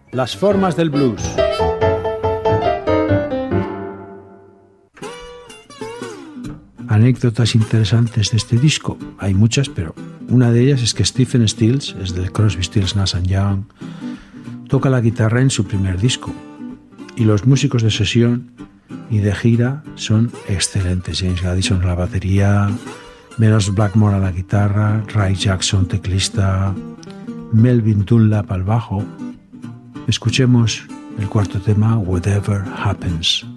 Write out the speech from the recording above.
Las formas del blues. Anécdotas interesantes de este disco. Hay muchas, pero una de ellas es que Stephen Stills, es del Crosby, Stills, Nash & Young, toca la guitarra en su primer disco. Y los músicos de sesión y de gira son excelentes. James Gadison a la batería, Menos Blackmore a la guitarra, Ray Jackson teclista, Melvin Dunlap al bajo. Escuchemos el cuarto tema, Whatever Happens.